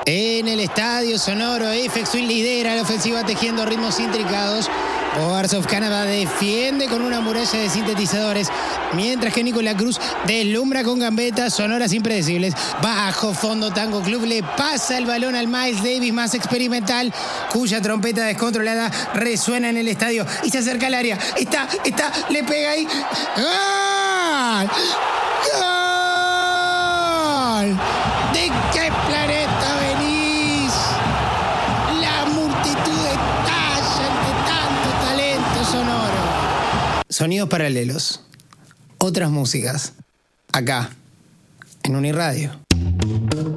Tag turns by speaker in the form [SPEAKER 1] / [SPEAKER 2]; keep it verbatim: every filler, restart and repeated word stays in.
[SPEAKER 1] En el estadio sonoro, F X Twin lidera la ofensiva tejiendo ritmos intricados. Boards of Canada defiende con una muralla de sintetizadores, mientras que Nicolás Cruz deslumbra con gambetas sonoras impredecibles. Bajo fondo, Tango Club le pasa el balón al Miles Davis más experimental, cuya trompeta descontrolada resuena en el estadio y se acerca al área. Está, está, le pega ahí. ¡Gol! ¡Gol! ¿De qué planeta venís? La multitud estalla ante tanto talento sonoro. Sonidos paralelos. Otras músicas. Acá, en Uniradio.